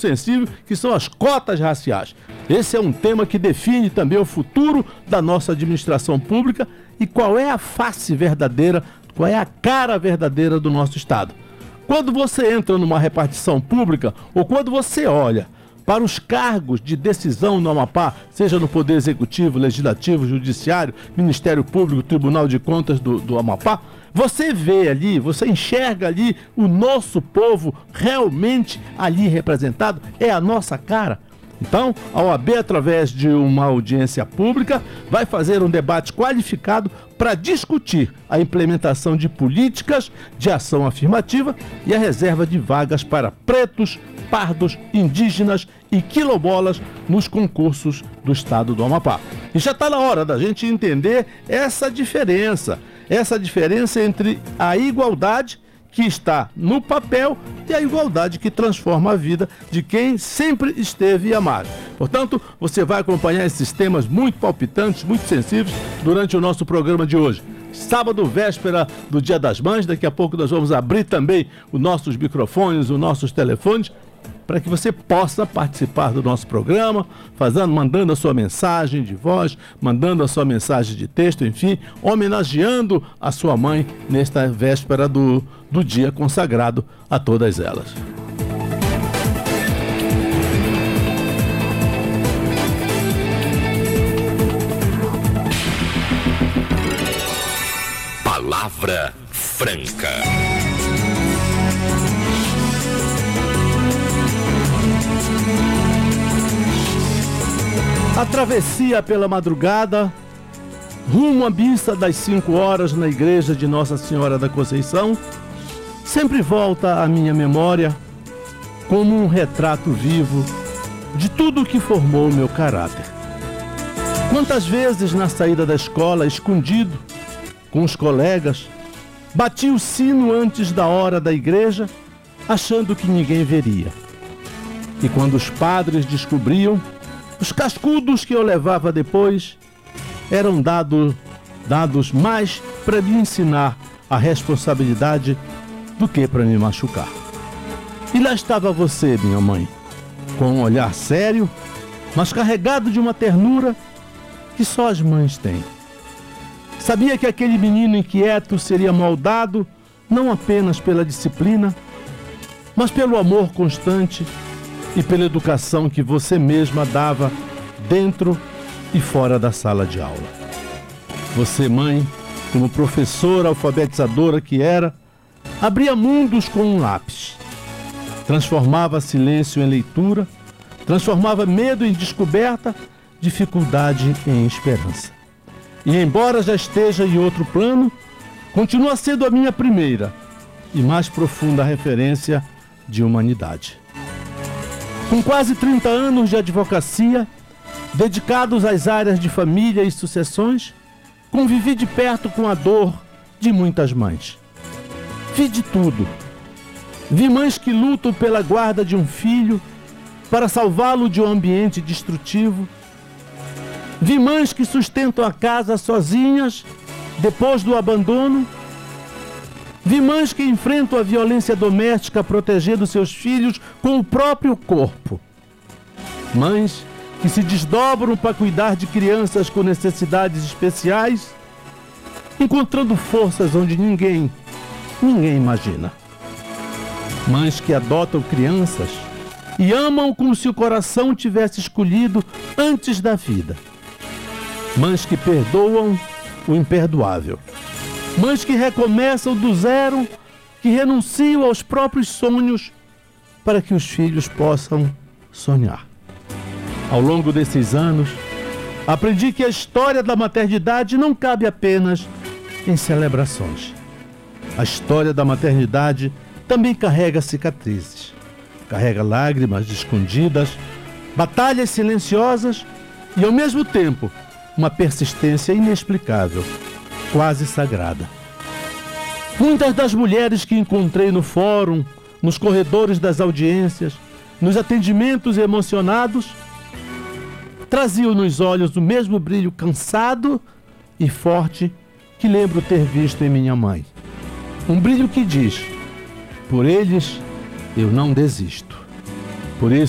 sensível, que são as cotas raciais. Esse é um tema que define também o futuro da nossa administração pública e qual é a face verdadeira, qual é a cara verdadeira do nosso Estado. Quando você entra numa repartição pública ou quando você olha para os cargos de decisão no Amapá, seja no Poder Executivo, Legislativo, Judiciário, Ministério Público, Tribunal de Contas do Amapá, você vê ali, você enxerga ali o nosso povo realmente ali representado, é a nossa cara. Então, a OAB, através de uma audiência pública, vai fazer um debate qualificado para discutir a implementação de políticas de ação afirmativa e a reserva de vagas para pretos, pardos, indígenas e quilombolas nos concursos do Estado do Amapá. E já está na hora da gente entender essa diferença entre a igualdade que está no papel e a igualdade que transforma a vida de quem sempre esteve à margem. Portanto, você vai acompanhar esses temas muito palpitantes, muito sensíveis durante o nosso programa de hoje. Sábado, véspera do Dia das Mães, daqui a pouco nós vamos abrir também os nossos microfones, os nossos telefones, para que você possa participar do nosso programa, mandando a sua mensagem de voz, mandando a sua mensagem de texto, enfim, homenageando a sua mãe nesta véspera do dia consagrado a todas elas. Palavra Franca. A travessia pela madrugada, rumo à missa das 5 horas na igreja de Nossa Senhora da Conceição, sempre volta à minha memória como um retrato vivo de tudo o que formou o meu caráter. Quantas vezes na saída da escola, escondido, com os colegas, bati o sino antes da hora da igreja, achando que ninguém veria. E quando os padres descobriam, os cascudos que eu levava depois eram dados mais para me ensinar a responsabilidade do que para me machucar. E lá estava você, minha mãe, com um olhar sério, mas carregado de uma ternura que só as mães têm. Sabia que aquele menino inquieto seria moldado não apenas pela disciplina, mas pelo amor constante e pela educação que você mesma dava dentro e fora da sala de aula. Você, mãe, como professora alfabetizadora que era, abria mundos com um lápis. Transformava silêncio em leitura, transformava medo em descoberta, dificuldade em esperança. E embora já esteja em outro plano, continua sendo a minha primeira e mais profunda referência de humanidade. Com quase 30 anos de advocacia, dedicados às áreas de família e sucessões, convivi de perto com a dor de muitas mães. Vi de tudo. Vi mães que lutam pela guarda de um filho para salvá-lo de um ambiente destrutivo. Vi mães que sustentam a casa sozinhas depois do abandono. Vi mães que enfrentam a violência doméstica protegendo seus filhos com o próprio corpo. Mães que se desdobram para cuidar de crianças com necessidades especiais, encontrando forças onde ninguém imagina. Mães que adotam crianças e amam como se o coração tivesse escolhido antes da vida. Mães que perdoam o imperdoável. Mães que recomeçam do zero, que renunciam aos próprios sonhos para que os filhos possam sonhar. Ao longo desses anos, aprendi que a história da maternidade não cabe apenas em celebrações. A história da maternidade também carrega cicatrizes, carrega lágrimas escondidas, batalhas silenciosas e, ao mesmo tempo, uma persistência inexplicável, quase sagrada. Muitas das mulheres que encontrei no fórum, nos corredores das audiências, nos atendimentos emocionados, traziam nos olhos o mesmo brilho cansado e forte que lembro ter visto em minha mãe. Um brilho que diz: por eles eu não desisto. Por isso,